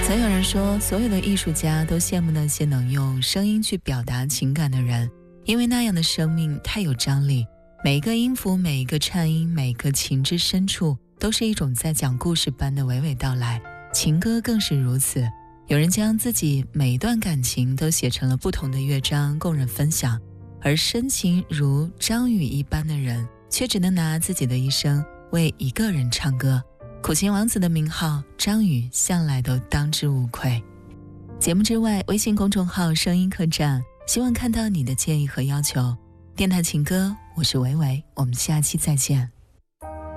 曾有人说，所有的艺术家都羡慕那些能用声音去表达情感的人，因为那样的生命太有张力，每一个音符，每一个颤音，每个情之深处，都是一种在讲故事般的娓娓道来。情歌更是如此，有人将自己每一段感情都写成了不同的乐章供人分享，而深情如张宇一般的人，却只能拿自己的一生为一个人唱歌。苦情王子的名号，张宇向来都当之无愧。节目之外，微信公众号声音客栈，希望看到你的建议和要求。电台情歌，我是维维，我们下期再见。